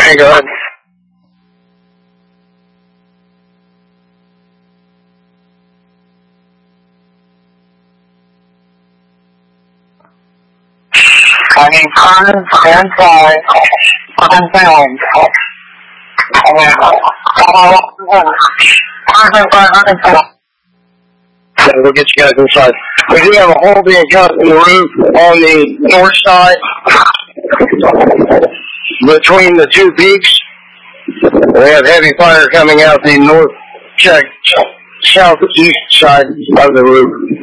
Okay, go ahead. I mean, cars and flies on films. We'll get you guys inside. We do have a hole being cut in the roof on the north side between the two peaks. We have heavy fire coming out the north, southeast side of the roof.